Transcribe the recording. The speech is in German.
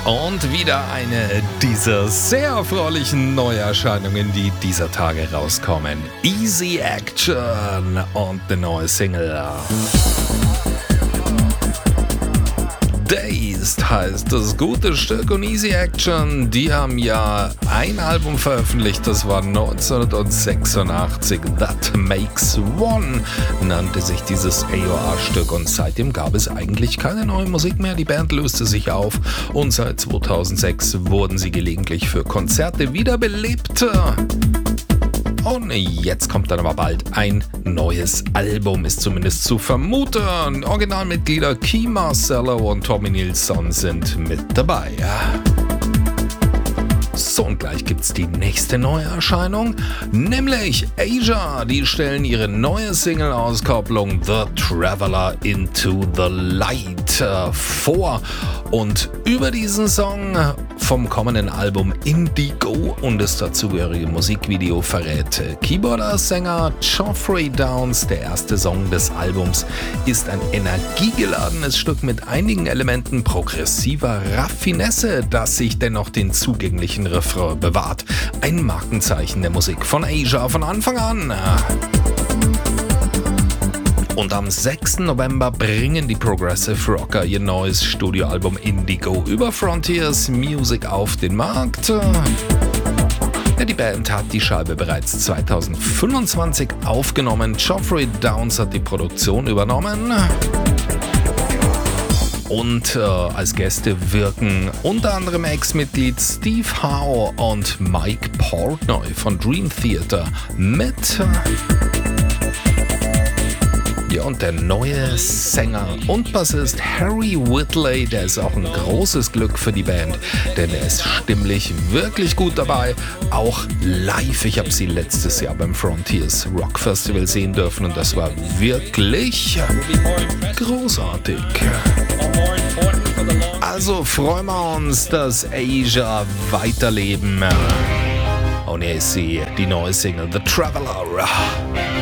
Und wieder eine dieser sehr erfreulichen Neuerscheinungen, die dieser Tage rauskommen. Easy Action und eine neue Single. Dazed heißt das gute Stück, und Easy Action, die haben ja ein Album veröffentlicht, das war 1986, That Makes One, nannte sich dieses AOR-Stück, und seitdem gab es eigentlich keine neue Musik mehr. Die Band löste sich auf und seit 2006 wurden sie gelegentlich für Konzerte wiederbelebt. Und jetzt kommt dann aber bald ein neues Album, ist zumindest zu vermuten. Originalmitglieder Key Marcello und Tommy Nilsson sind mit dabei. So, und gleich gibt's die nächste Neuerscheinung, nämlich Asia. Die stellen ihre neue Single-Auskopplung The Traveler into the Light vor. Und über diesen Song vom kommenden Album Indigo und das dazugehörige Musikvideo verrät Keyboarder-Sänger Geoffrey Downs. Der erste Song des Albums ist ein energiegeladenes Stück mit einigen Elementen progressiver Raffinesse, das sich dennoch den zugänglichen Refrain bewahrt. Ein Markenzeichen der Musik von Asia von Anfang an. Und am 6. November bringen die Progressive Rocker ihr neues Studioalbum Indigo über Frontiers Music auf den Markt. Ja, die Band hat die Scheibe bereits 2025 aufgenommen. Geoffrey Downs hat die Produktion übernommen. Und als Gäste wirken unter anderem Ex-Mitglied Steve Howe und Mike Portnoy von Dream Theater mit. Ja, und der neue Sänger und Bassist Harry Whitley, der ist auch ein großes Glück für die Band, denn er ist stimmlich wirklich gut dabei, auch live. Ich habe sie letztes Jahr beim Frontiers Rock Festival sehen dürfen und das war wirklich großartig. Also freuen wir uns, dass Asia weiterleben. Und hier ist sie, die neue Single The Traveler.